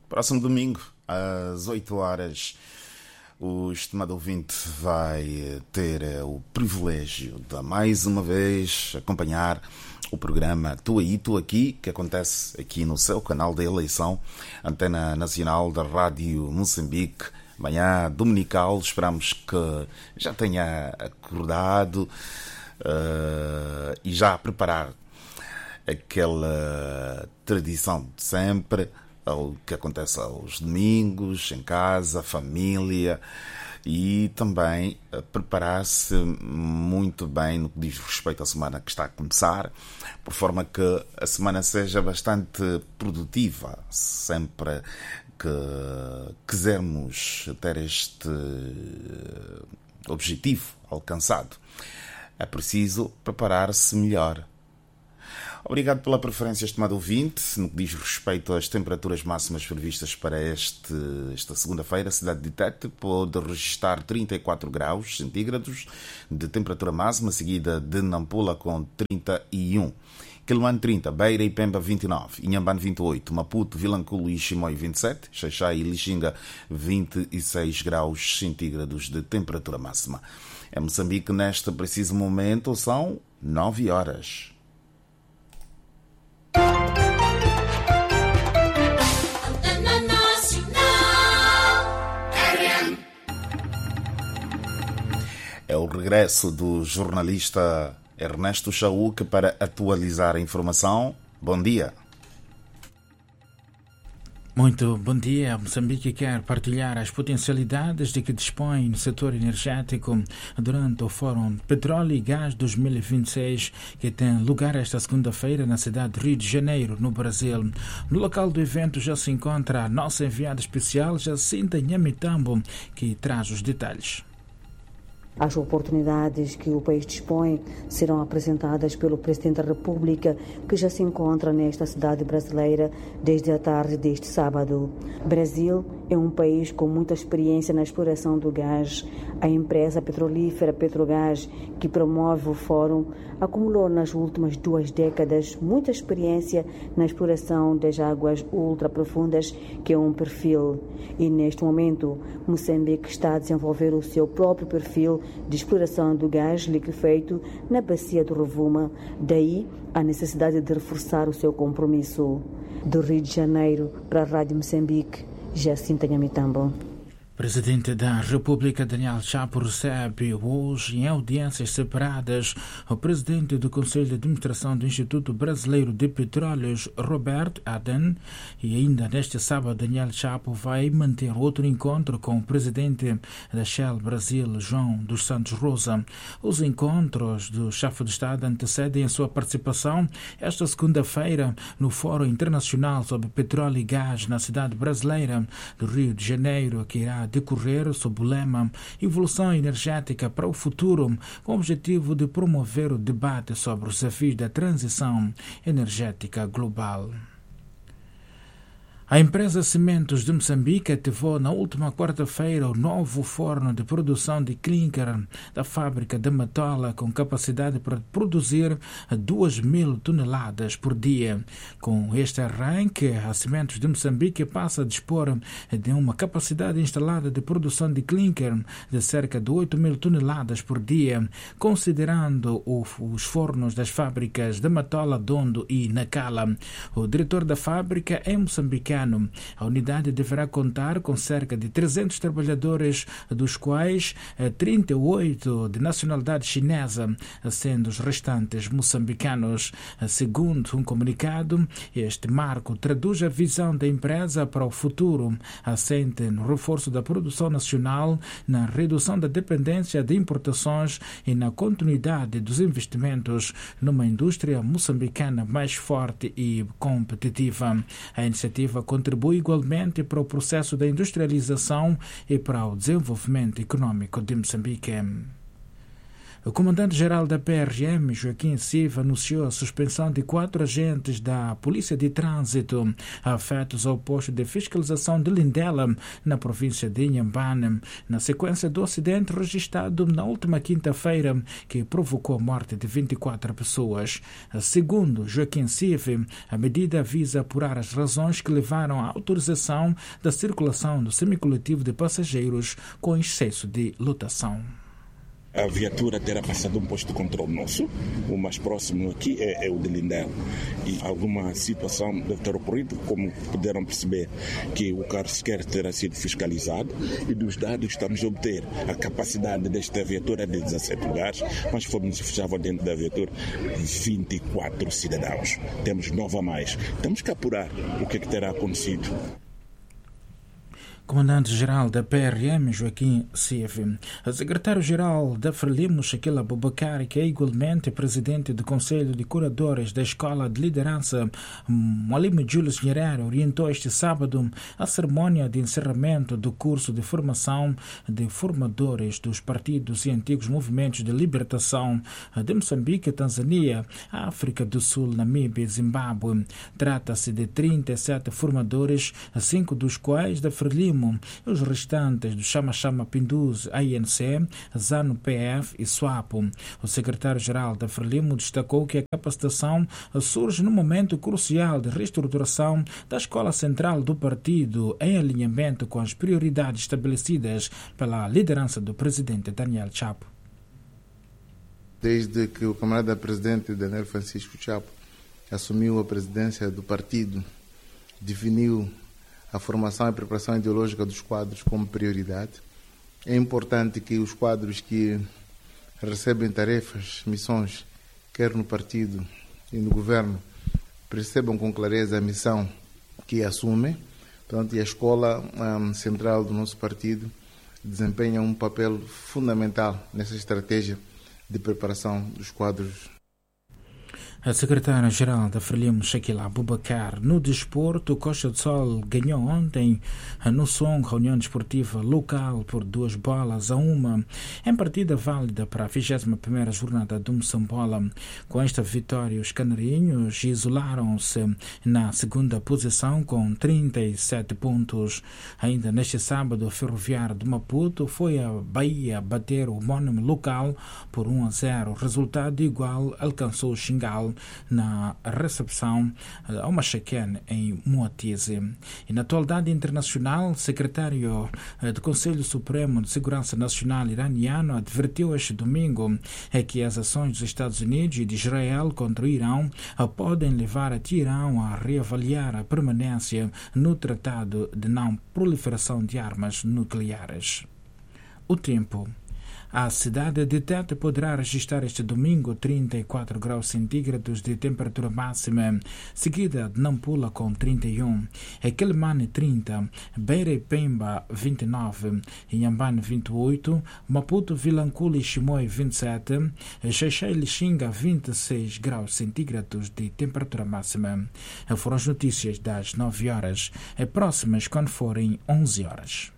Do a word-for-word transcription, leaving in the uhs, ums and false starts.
Próximo domingo, às oito horas, o estimado ouvinte vai ter o privilégio de, mais uma vez, acompanhar o programa Tu Aí, Tu Aqui, que acontece aqui no seu canal de eleição, Antena Nacional da Rádio Moçambique. Manhã dominical, esperamos que já tenha acordado uh, e já preparar aquela tradição de sempre, o que acontece aos domingos, em casa, família, e também preparar-se muito bem no que diz respeito à semana que está a começar, por forma que a semana seja bastante produtiva, sempre que quisermos ter este objetivo alcançado. É preciso preparar-se melhor. Obrigado pela preferência, estimado ouvinte. No que diz respeito às temperaturas máximas previstas para este, esta segunda-feira, a cidade de Tete pode registrar trinta e quatro graus centígrados de temperatura máxima, seguida de Nampula com trinta e um. Quelimane trinta, Beira e Pemba vinte e nove, Inhambane vinte e oito, Maputo, Vilanculo e Chimoio vinte e sete, Xaixai e Lixinga vinte e seis graus centígrados de temperatura máxima. Em Moçambique, neste preciso momento, são nove horas. É o regresso do jornalista Ernesto Chauque para atualizar a informação. Bom dia. Muito bom dia. Moçambique quer partilhar as potencialidades de que dispõe no setor energético durante o Fórum Petróleo e Gás dois mil e vinte e seis, que tem lugar esta segunda-feira na cidade de Rio de Janeiro, no Brasil. No local do evento já se encontra a nossa enviada especial, Jacinta Nhamitambo, que traz os detalhes. As oportunidades que o país dispõe serão apresentadas pelo Presidente da República, que já se encontra nesta cidade brasileira desde a tarde deste sábado. Brasil é um país com muita experiência na exploração do gás. A empresa petrolífera Petrogás, que promove o fórum, acumulou nas últimas duas décadas muita experiência na exploração das águas ultraprofundas, que é um perfil. E neste momento, Moçambique está a desenvolver o seu próprio perfil de exploração do gás liquefeito na bacia do Rovuma. Daí a necessidade de reforçar o seu compromisso. Do Rio de Janeiro para a Rádio Moçambique, Jacinta Nhamitambo. Presidente da República Daniel Chapo recebe hoje, em audiências separadas, o presidente do Conselho de Administração do Instituto Brasileiro de Petróleos, Roberto Aden, e ainda neste sábado Daniel Chapo vai manter outro encontro com o presidente da Shell Brasil, João dos Santos Rosa. Os encontros do chefe de Estado antecedem a sua participação esta segunda-feira no Fórum Internacional sobre Petróleo e Gás na cidade brasileira do Rio de Janeiro, que irá decorrer sob o lema Evolução Energética para o Futuro, com o objetivo de promover o debate sobre os desafios da transição energética global. A empresa Cimentos de Moçambique ativou na última quarta-feira o novo forno de produção de clinker da fábrica de Matola, com capacidade para produzir duas mil toneladas por dia. Com este arranque, a Cimentos de Moçambique passa a dispor de uma capacidade instalada de produção de clinker de cerca de oito mil toneladas por dia, considerando os fornos das fábricas de Matola, Dondo e Nacala. O diretor da fábrica é moçambicano. A unidade deverá contar com cerca de trezentos trabalhadores, dos quais trinta e oito de nacionalidade chinesa, sendo os restantes moçambicanos. Segundo um comunicado, este marco traduz a visão da empresa para o futuro, assente no reforço da produção nacional, na redução da dependência de importações e na continuidade dos investimentos numa indústria moçambicana mais forte e competitiva. A iniciativa contribui igualmente para o processo da industrialização e para o desenvolvimento econômico de Moçambique. O comandante-geral da P R M, Joaquim Silva, anunciou a suspensão de quatro agentes da Polícia de Trânsito afetos ao posto de fiscalização de Lindela, na província de Inhambane, na sequência do acidente registrado na última quinta-feira, que provocou a morte de vinte e quatro pessoas. Segundo Joaquim Silva, a medida visa apurar as razões que levaram à autorização da circulação do semicoletivo de passageiros com excesso de lotação. A viatura terá passado um posto de controle nosso, o mais próximo aqui é, é o de Lindela. E alguma situação deve ter ocorrido, como puderam perceber, que o carro sequer terá sido fiscalizado, e dos dados estamos a obter a capacidade desta viatura de dezassete lugares, mas fomos fechavam dentro da viatura vinte e quatro cidadãos. Temos nove a mais. Temos que apurar o que é que terá acontecido. Comandante-geral da P R M, Joaquim Silva. O secretário-geral da Frelimo, Shaquille Abubakar, que é igualmente presidente do Conselho de Curadores da Escola de Liderança Mwalimu Julius Nyerere, orientou este sábado a cerimônia de encerramento do curso de formação de formadores dos partidos e antigos movimentos de libertação de Moçambique, Tanzânia, África do Sul, Namíbia e Zimbábue. Trata-se de trinta e sete formadores, cinco dos quais da Frelimo, os restantes do Chama Chama Pindus, A N C, ZANU P F e SWAPO. O secretário-geral da Frelimo destacou que a capacitação surge num momento crucial de reestruturação da escola central do partido, em alinhamento com as prioridades estabelecidas pela liderança do presidente Daniel Chapo. Desde que o camarada presidente Daniel Francisco Chapo assumiu a presidência do partido, definiu a formação e preparação ideológica dos quadros como prioridade. É importante que os quadros que recebem tarefas, missões, quer no partido e no governo, percebam com clareza a missão que assumem. Portanto, e a escola um, central do nosso partido desempenha um papel fundamental nessa estratégia de preparação dos quadros. A secretária-geral da Frelimo, Shaquille Abubakar. No desporto, Costa do Sol ganhou ontem no Song, reunião desportiva local, por duas bolas a uma, em partida válida para a vigésima primeira jornada do Moçambola. Com esta vitória, os canarinhos isolaram-se na segunda posição com trinta e sete pontos. Ainda neste sábado, o Ferroviário de Maputo foi a Bahia bater o homónimo local por um a zero. Resultado igual alcançou o Xingal na recepção ao Machaquén em Moatize. E na atualidade internacional, o secretário do Conselho Supremo de Segurança Nacional iraniano advertiu este domingo que as ações dos Estados Unidos e de Israel contra o Irão podem levar a Teherão a reavaliar a permanência no Tratado de Não Proliferação de Armas Nucleares. O tempo. A cidade de Tete poderá registrar este domingo trinta e quatro graus centígrados de temperatura máxima, seguida de Nampula com trinta e um, Quelimane trinta, Beira e Pemba vinte e nove, Inhambane vinte e oito, Maputo, Vilanculo e Chimoio vinte e sete, Xaixai e Lixinga vinte e seis graus centígrados de temperatura máxima. Foram as notícias das nove horas, próximas quando forem onze horas.